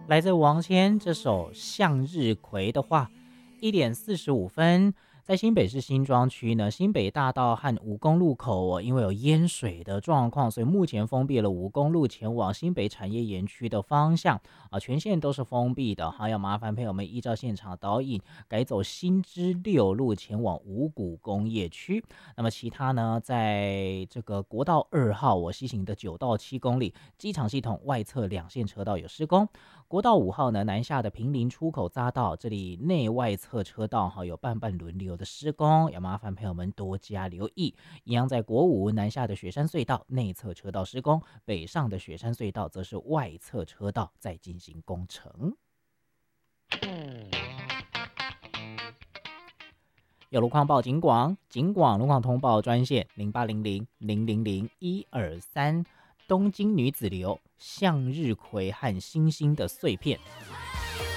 来自王谦这首向日葵的话，1点45分。在新北市新庄区呢，新北大道和武功路口因为有淹水的状况，所以目前封闭了武功路前往新北产业园区的方向全线都是封闭的哈，要麻烦朋友们依照现场导引改走新知6路前往五股工业区。那么其他呢，在这个国道2号西行的9到7公里，机场系统外侧2线车道有施工。国道5号呢，南下的平林出口匝道，这里内外侧车道有半轮流的施工，要麻烦朋友们多加留意。一样在国5南下的雪山隧道内侧车道施工，北上的雪山隧道则是外侧车道在进行工程。有路况报警广路况通报专线0800000123，东京女子流向日葵和星星的碎片。